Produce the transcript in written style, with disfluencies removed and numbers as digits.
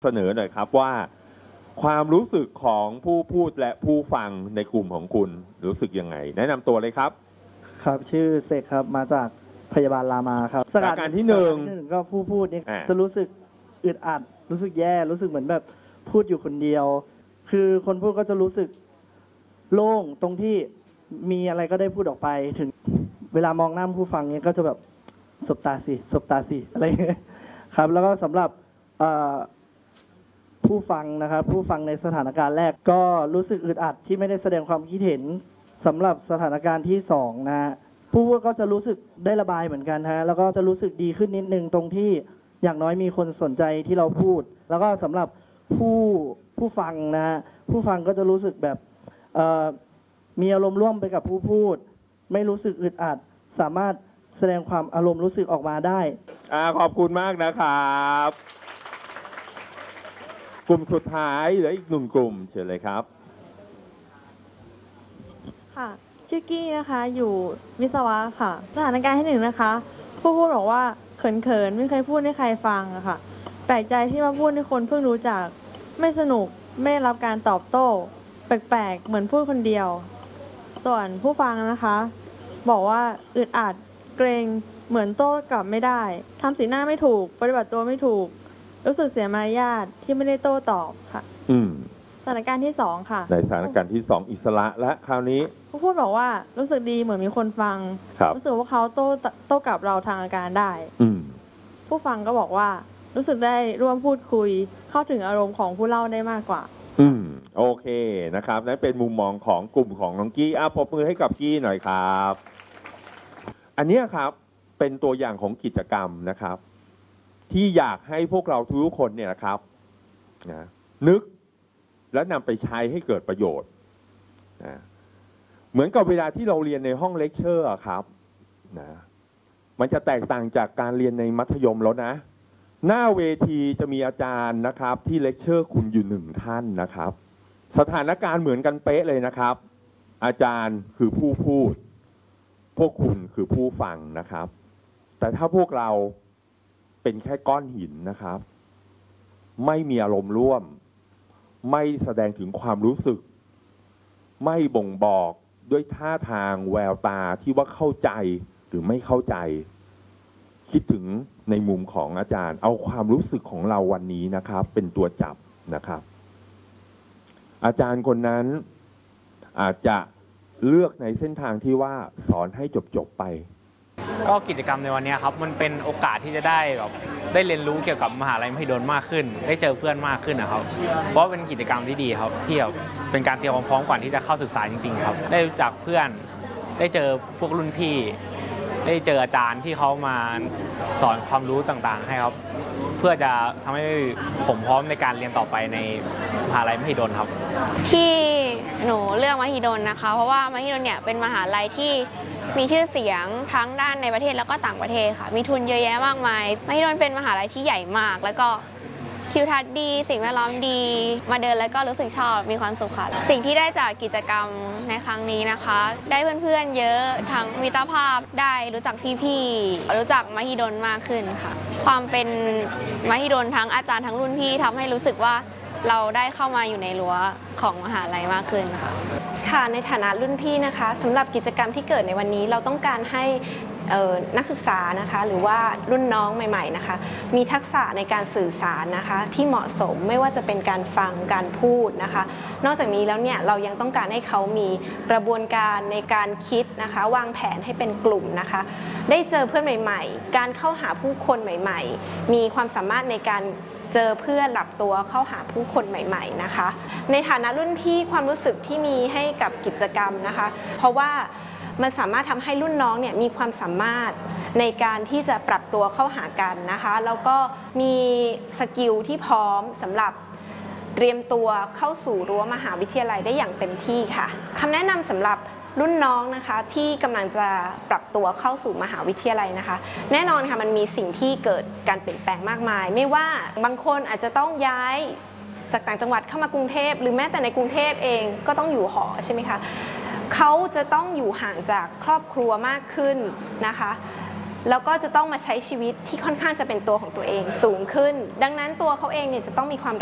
เสนอหน่อยครับว่าความรู้สึกของผู้พูดและผู้ฟังในกลุ่มของคุณรู้สึกยังไงแนะนำตัวเลยครับครับชื่อเสกครับมาจากพยาบาลรามาครับสถานการณ์ที่หนึ่งก็ผู้พูดนี่จะรู้สึกอึดอัดรู้สึกแย่รู้สึกเหมือนแบบพูดอยู่คนเดียวคือคนพูดก็จะรู้สึกโล่งตรงที่มีอะไรก็ได้พูดออกไปถึงเวลามองหน้าผู้ฟังเนี่ยก็จะแบบสบตาสิอะไรอย่างเงี้ยครับแล้วก็สำหรับผู้ฟังนะครับผู้ฟังในสถานการณ์แรกก็รู้สึกอึดอัดที่ไม่ได้แสดงความคิดเห็นสำหรับสถานการณ์ที่สองนะฮะผู้พูดก็จะรู้สึกได้ระบายเหมือนกันฮะแล้วก็จะรู้สึกดีขึ้นนิดนึงตรงที่อย่างน้อยมีคนสนใจที่เราพูดแล้วก็สำหรับผู้ฟังนะฮะผู้ฟังก็จะรู้สึกแบบมีอารมณ์ร่วมไปกับผู้พูดไม่รู้สึกอึดอัดสามารถแสดงความอารมณ์รู้สึกออกมาได้ขอบคุณมากนะครับกลุ่มสุดท้ายเหลืออีกหนึ่งกลุ่มเชิญเลยครับค่ะชื่อกี้นะคะอยู่วิศวะค่ะสถานการณ์ที่หนึ่งนะคะผู้พูดบอกว่าเขินไม่เคยพูดให้ใครฟังอะค่ะแปลกใจที่มาพูดให้คนเพิ่งรู้จักไม่สนุกไม่รับการตอบโต้แปลกๆเหมือนพูดคนเดียวส่วนผู้ฟังนะคะบอกว่าอึดอัดเกรงเหมือนโต้กลับไม่ได้ทำสีหน้าไม่ถูกปฏิบัติตัวไม่ถูกรู้สึกเสียมารยาทที่ไม่ได้โต้ตอบค่ะสถานการณ์ที่สองค่ะในสถานการณ์ที่สองอิสระและคราวนี้ผู้พูดบอกว่ารู้สึกดีเหมือนมีคนฟังรู้สึกว่าเขาโต้กลับเราทางอาการได้ผู้ฟังก็บอกว่ารู้สึกได้ร่วมพูดคุยเข้าถึงอารมณ์ของผู้เล่าได้มากกว่าโอเคนะครับนั่นเป็นมุมมองของกลุ่มของน้องกี้ปรบมือให้กับกี้หน่อยครับอันนี้ครับเป็นตัวอย่างของกิจกรรมนะครับที่อยากให้พวกเราทุกคนเนี่ยนะครับนะนึกและนำไปใช้ให้เกิดประโยชน์นะเหมือนกับเวลาที่เราเรียนในห้องเลคเชอร์ครับนะมันจะแตกต่างจากการเรียนในมัธยมแล้วนะหน้าเวทีจะมีอาจารย์นะครับที่เลคเชอร์คุณอยู่หนึ่งท่านนะครับสถานการณ์เหมือนกันเป๊ะเลยนะครับอาจารย์คือผู้พูดพวกคุณคือผู้ฟังนะครับแต่ถ้าพวกเราเป็นแค่ก้อนหินนะครับไม่มีอารมณ์ร่วมไม่แสดงถึงความรู้สึกไม่บ่งบอกด้วยท่าทางแววตาที่ว่าเข้าใจหรือไม่เข้าใจคิดถึงในมุมของอาจารย์เอาความรู้สึกของเราวันนี้นะครับเป็นตัวจับนะครับอาจารย์คนนั้นอาจจะเลือกในเส้นทางที่ว่าสอนให้จบไปก็กิจกรรมในวันนี้ครับมันเป็นโอกาสที่จะได้แบบได้เรียนรู้เกี่ยวกับมหาลัยมหิดลมากขึ้นได้เจอเพื่อนมากขึ้นนะครับเพราะเป็นกิจกรรมที่ดีครับที่เป็นการเตรียมความพร้อมก่อนที่จะเข้าศึกษาจริงๆครับได้รู้จักเพื่อนได้เจอพวกรุ่นพี่ได้เจออาจารย์ที่เขามาสอนความรู้ต่างๆให้ครับเพื่อจะทำให้ผมพร้อมในการเรียนต่อไปในมหาลัยมหิดลครับที่หนูเลือกมหิดลนะคะเพราะว่ามหิดลเนี่ยเป็นมหาลัยที่มีชื่อเสียงทั้งด้านในประเทศแล้วก็ต่างประเทศค่ะมีทุนเยอะแยะมากมายมหิดลเป็นมหาลัยที่ใหญ่มากแล้วก็ทิวทัศน์ดีสิ่งแวดล้อมดีมาเดินแล้วก็รู้สึกชอบมีความสุขค่ะสิ่งที่ได้จากกิจกรรมในครั้งนี้นะคะได้เพื่อนๆเยอะทั้งมิตรภาพได้รู้จักพี่ๆรู้จักมหิดลมากขึ้นค่ะความเป็นมหิดลทั้งอาจารย์ทั้งรุ่นพี่ทำให้รู้สึกว่าเราได้เข้ามาอยู่ในรั้วของมหาลัยมากขึ้นค่ะค่ะในฐานะรุ่นพี่นะคะสำหรับกิจกรรมที่เกิดในวันนี้เราต้องการให้นักศึกษานะคะหรือว่ารุ่นน้องใหม่ๆนะคะมีทักษะในการสื่อสารนะคะที่เหมาะสมไม่ว่าจะเป็นการฟังการพูดนะคะนอกจากนี้แล้วเนี่ยเรายังต้องการให้เขามีกระบวนการในการคิดนะคะวางแผนให้เป็นกลุ่มนะคะได้เจอเพื่อนใหม่ๆการเข้าหาผู้คนใหม่ๆมีความสามารถในการเจอเพื่อนหลับตัวเข้าหาผู้คนใหม่ๆนะคะในฐานะรุ่นพี่ความรู้สึกที่มีให้กับกิจกรรมนะคะเพราะว่ามันสามารถทำให้รุ่นน้องเนี่ยมีความสามารถในการที่จะปรับตัวเข้าหากันนะคะแล้วก็มีสกิลที่พร้อมสำหรับเตรียมตัวเข้าสู่รั้วมหาวิทยาลัยได้อย่างเต็มที่ค่ะคำแนะนำสำหรับรุ่นน้องนะคะที่กำลังจะปรับตัวเข้าสู่มหาวิทยาลัยนะคะแน่นอนค่ะมันมีสิ่งที่เกิดการเปลี่ยนแปลงมากมายไม่ว่าบางคนอาจจะต้องย้ายจากต่างจังหวัดเข้ามากรุงเทพหรือแม้แต่ในกรุงเทพเองก็ต้องอยู่หอใช่ไหมคะเขาจะต้องอยู่ห่างจากครอบครัวมากขึ้นนะคะแล้วก็จะต้องมาใช้ชีวิตที่ค่อนข้างจะเป็นตัวของตัวเองสูงขึ้น ดังนั้นตัวเขาเองเนี่ยจะต้องมีความ